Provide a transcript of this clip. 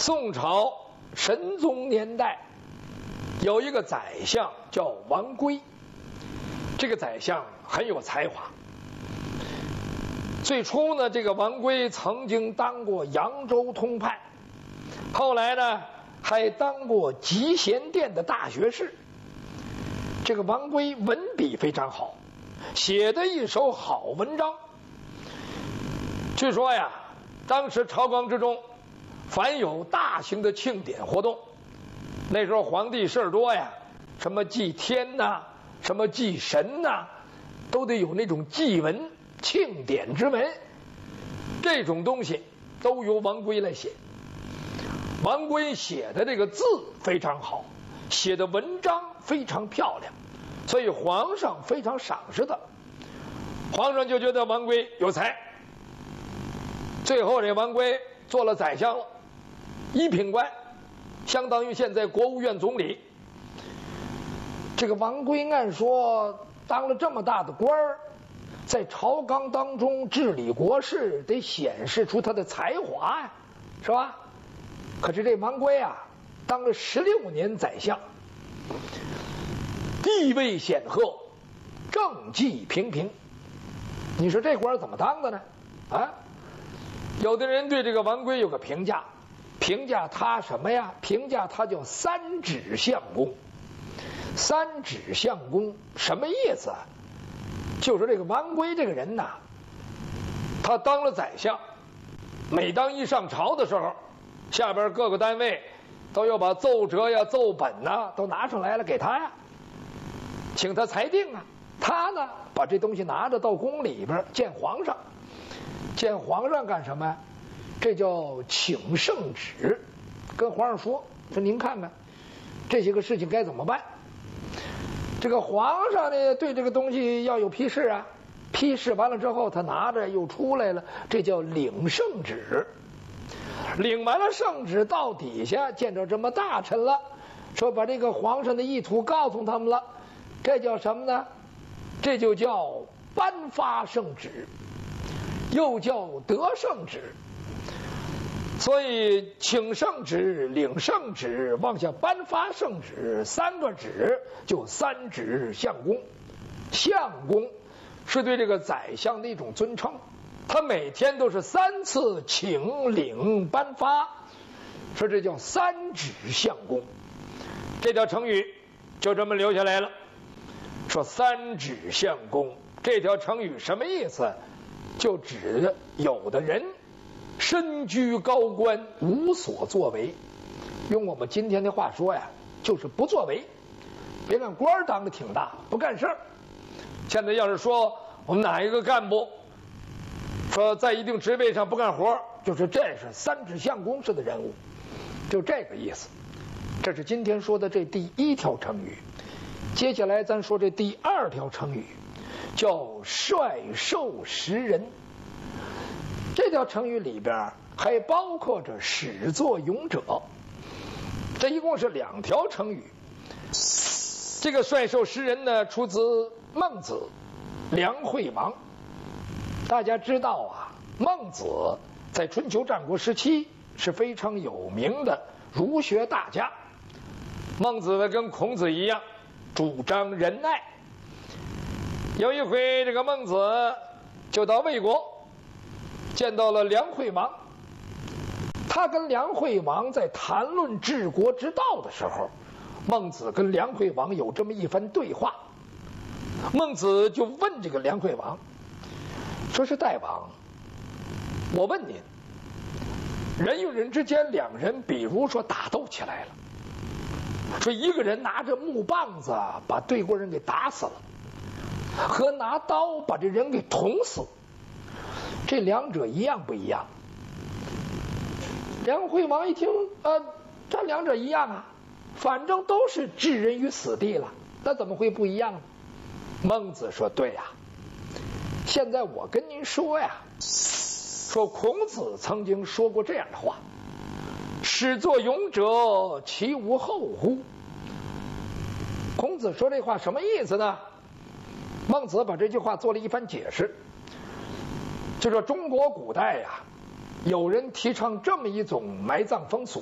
宋朝神宗年代，有一个宰相叫王圭，这个宰相很有才华。最初呢，这个王圭曾经当过扬州通判，后来呢还当过集贤殿的大学士。这个王圭文笔非常好，写的一手好文章。据说呀，当时朝纲之中，凡有大型的庆典活动，那时候皇帝事儿多呀，什么祭天呐，什么祭神呐，都得有那种祭文、庆典之文，这种东西都由王圭来写。王圭写的这个字非常好，写的文章非常漂亮，所以皇上非常赏识他。皇上就觉得王圭有才，最后这王圭做了宰相了，一品官，相当于现在国务院总理。这个王圭按说当了这么大的官儿，在朝纲当中治理国事，得显示出他的才华呀，是吧？可是这王圭啊，当了16年宰相，地位显赫，政绩平平。你说这官怎么当的呢？啊，有的人对这个王圭有个评价，评价他什么呀？评价他叫三指相公。三指相公什么意思啊？就说这个王圭这个人呐，他当了宰相，每当一上朝的时候，下边各个单位都要把奏折呀、奏本呐都拿上来了给他呀，请他裁定啊。他呢，把这东西拿着到宫里边见皇上。见皇上干什么呀？这叫请圣旨，跟皇上说您看看这些个事情该怎么办。这个皇上呢，对这个东西要有批示啊，批示完了之后，他拿着又出来了，这叫领圣旨。领完了圣旨，到底下见着这么大臣了，说把这个皇上的意图告诉他们了，这叫什么呢？这就叫颁发圣旨，又叫得圣旨。所以请圣旨、领圣旨、往下颁发圣旨，三个旨就三指相公。相公是对这个宰相的一种尊称，他每天都是3次请领颁发，说这叫三指相公。这条成语就这么留下来了。说三指相公这条成语什么意思？就指有的人身居高官，无所作为。用我们今天的话说呀，就是不作为。别看官当的挺大，不干事儿。现在要是说我们哪一个干部说在一定职位上不干活，就是这是三指相公式的人物，就这个意思。这是今天说的这第1条成语。接下来咱说这第2条成语，叫率兽识人。这条成语里边还包括着始作俑者，这一共是2条成语。这个率兽识人呢，出自孟子、梁惠王。大家知道啊，孟子在春秋战国时期是非常有名的儒学大家。孟子跟孔子一样，主张仁爱。有一回，这个孟子就到魏国，见到了梁惠王。他跟梁惠王在谈论治国之道的时候，孟子跟梁惠王有这么一番对话。孟子就问这个梁惠王，说是大王，我问您，人与人之间两人比如说打斗起来了，说一个人拿着木棒子把对过人给打死了，和拿刀把这人给捅死，这两者一样不一样？梁惠王一听，这两者一样啊，反正都是置人于死地了，那怎么会不一样呢？孟子说，对呀，现在我跟您说呀，说孔子曾经说过这样的话，始作俑者，其无后乎？孔子说这话什么意思呢？孟子把这句话做了一番解释，就说中国古代呀，有人提倡这么一种埋葬风俗，